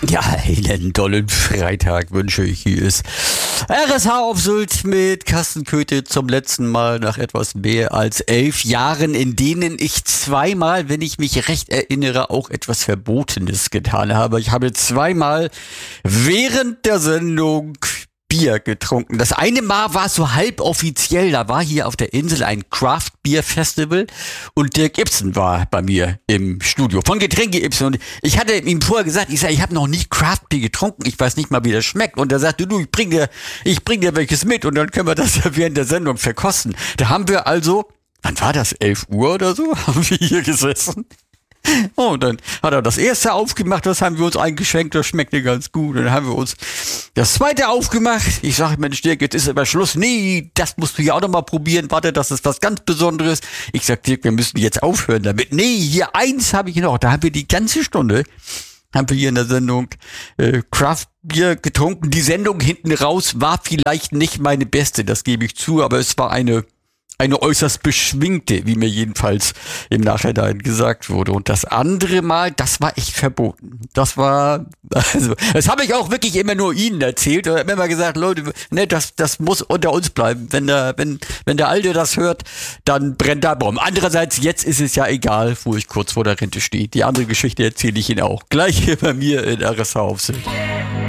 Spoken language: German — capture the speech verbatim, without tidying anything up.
Ja, einen tollen Freitag wünsche ich. Hier ist R S H auf Sylt mit Carsten Köthe zum letzten Mal nach etwas mehr als elf Jahren, in denen ich zweimal, wenn ich mich recht erinnere, auch etwas Verbotenes getan habe. Ich habe zweimal während der Sendung Bier getrunken. Das eine Mal war so halb offiziell, da war hier auf der Insel ein Craft Beer Festival und Dirk Ibsen war bei mir im Studio von Getränke Ibsen und ich hatte ihm vorher gesagt, ich sage, ich habe noch nie Craft Beer getrunken, ich weiß nicht mal, wie das schmeckt und er sagte, du, ich bring dir, ich bring dir welches mit und dann können wir das während der Sendung verkosten. Da haben wir also, wann war das, elf Uhr oder so, haben wir hier gesessen. Oh, und dann hat er das erste aufgemacht, das haben wir uns eingeschenkt, das schmeckte ganz gut. Und dann haben wir uns das zweite aufgemacht. Ich sage, Mensch, Dirk, jetzt ist aber Schluss. Nee, das musst du ja auch noch mal probieren. Warte, das ist was ganz Besonderes. Ich sag, Dirk, wir müssen jetzt aufhören damit. Nee, hier eins habe ich noch. Da haben wir die ganze Stunde, haben wir hier in der Sendung äh, Craft Beer getrunken. Die Sendung hinten raus war vielleicht nicht meine beste, das gebe ich zu, aber es war eine Eine äußerst beschwingte, wie mir jedenfalls im Nachhinein gesagt wurde. Und das andere Mal, das war echt verboten. Das war, also, das habe ich auch wirklich immer nur Ihnen erzählt. Ich habe immer gesagt, Leute, ne, das, das muss unter uns bleiben. Wenn der, wenn, wenn der Alte das hört, dann brennt der Baum. Andererseits, jetzt ist es ja egal, wo ich kurz vor der Rente stehe. Die andere Geschichte erzähle ich Ihnen auch. Gleich hier bei mir in R S H auf Sylt.